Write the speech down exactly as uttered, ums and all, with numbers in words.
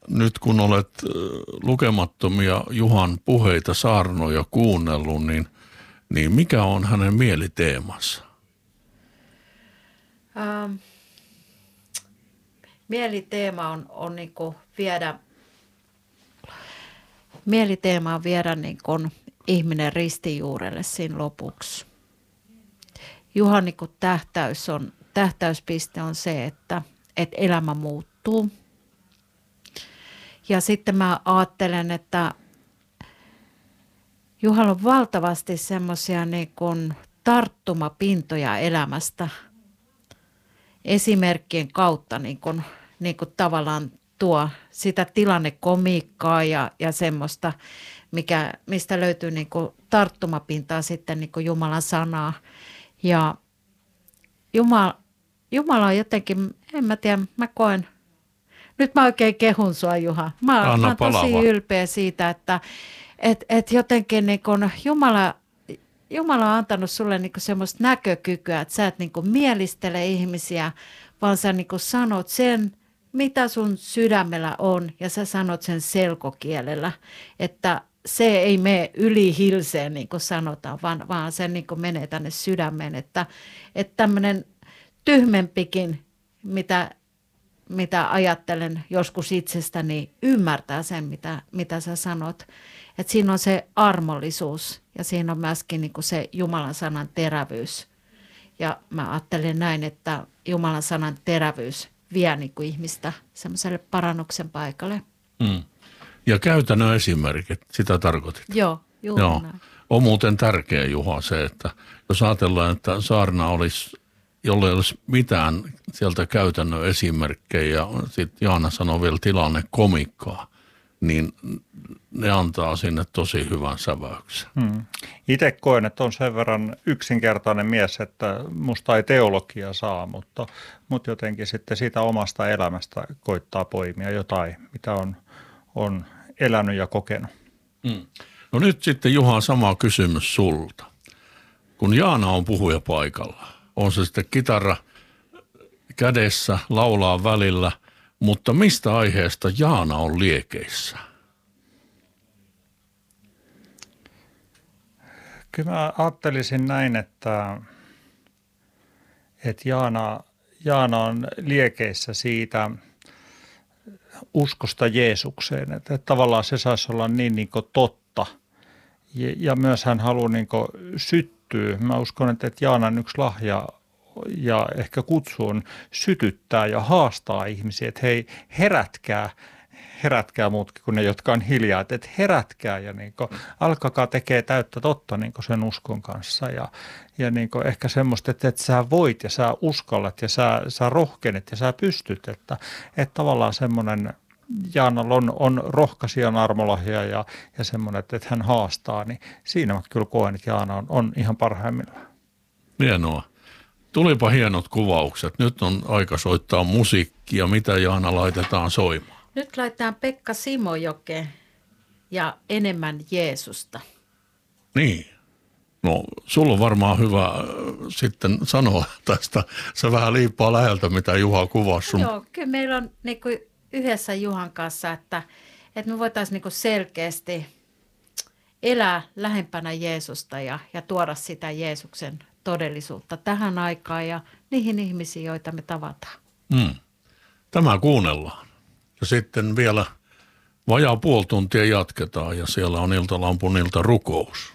nyt kun olet lukemattomia Juhan puheita, saarnoja kuunnellut, niin, niin mikä on hänen mieliteemansa? Ähm, mieliteema on, on niin kuin viedä, mieliteema on viedä niin kuin ihminen ristijuurelle siinä lopuksi. Juhan niin kuin tähtäys on, tähtäyspiste on se, että, että elämä muuttuu. Ja sitten mä ajattelen, että Juhalla on valtavasti semmoisia niin kuin tarttumapintoja elämästä esimerkkien kautta niin kuin, niin kuin tavallaan tuo sitä tilannekomiikkaa ja, ja semmoista, mikä, mistä löytyy niin kuin tarttumapintaa sitten niin kuin Jumalan sanaa. Ja Jumala, Jumala on jotenkin, en mä tiedä, mä koen, nyt mä oikein kehun sua, Juha. Mä, mä oon tosi ylpeä siitä, että et, et jotenkin niin kun Jumala, Jumala on antanut sulle niin kun semmoista näkökykyä, että sä et niin kun mielistele ihmisiä, vaan sä niin kun sanot sen, mitä sun sydämellä on, ja sä sanot sen selkokielellä, että se ei mene yli hilseen, niin kuin sanotaan, vaan, vaan se niin kuin menee tänne sydämeen, että, että tämmöinen tyhmempikin, mitä mitä ajattelen joskus itsestäni, ymmärtää sen, mitä, mitä sä sanot. Että siinä on se armollisuus ja siinä on myöskin niin kuin se Jumalan sanan terävyys. Ja mä ajattelen näin, että Jumalan sanan terävyys vie niin kuin ihmistä semmoiselle parannuksen paikalle. Mm. Ja käytännön esimerkit, sitä tarkoitit? Joo, juuri Joo. näin. On muuten tärkeä, Juha, se, että jos ajatellaan, että saarna olisi, jolle ei olisi mitään sieltä käytännön esimerkkejä, ja sitten Jaana sanoi vielä tilanne komikkaa, niin ne antaa sinne tosi hyvän säväyksen. Hmm. Itse koen, että on sen verran yksinkertainen mies, että musta ei teologia saa, mutta, mutta jotenkin sitten siitä omasta elämästä koittaa poimia jotain, mitä on, on elänyt ja kokenut. Hmm. No nyt sitten, Juha, sama kysymys sulta. Kun Jaana on puhuja paikalla, on se sitten kitara kädessä, laulaa välillä, mutta mistä aiheesta Jaana on liekeissä? Kyllä mä ajattelisin näin, että, että Jaana, Jaana on liekeissä siitä uskosta Jeesukseen, että, että tavallaan se saisi olla niin, niin kuin totta. Ja, ja myös hän haluaa niin kuin syttyä. Mä uskon, että, että Jaanan yksi lahja ja ehkä kutsu on sytyttää ja haastaa ihmisiä, että hei, herätkää, herätkää muutkin kuin ne, jotka on hiljaa, että, että herätkää ja niin kuin, alkakaa tekee täyttä totta niin kuin sen uskon kanssa ja, ja niin kuin ehkä semmoista, että, että sä voit ja sä uskallat ja sä, sä rohkenet ja sä pystyt, että, että tavallaan semmoinen Jaanalla on, on rohkaisijan armolahja ja, ja semmoinen, että, että hän haastaa, niin siinä mä kyllä koen, että Jaana on, on ihan parhaimmillaan. Hienoa. Tulipa hienot kuvaukset. Nyt on aika soittaa musiikkia. Mitä, Jaana, laitetaan soimaan? Nyt laitetaan Pekka Simojoke ja Enemmän Jeesusta. Niin. No, sulla on varmaan hyvä äh, sitten sanoa tästä. Se vähän liippaa läheltä, mitä Juha kuvasi sun. Joo, kyllä meillä on niin kuin yhdessä Juhan kanssa, että, että me voitaisiin niin kuin selkeästi elää lähempänä Jeesusta ja, ja tuoda sitä Jeesuksen todellisuutta tähän aikaan ja niihin ihmisiin, joita me tavataan. Mm. Tämä kuunnellaan. Ja sitten vielä vajaa puoli tuntia jatketaan ja siellä on Iltalampun ilta rukous.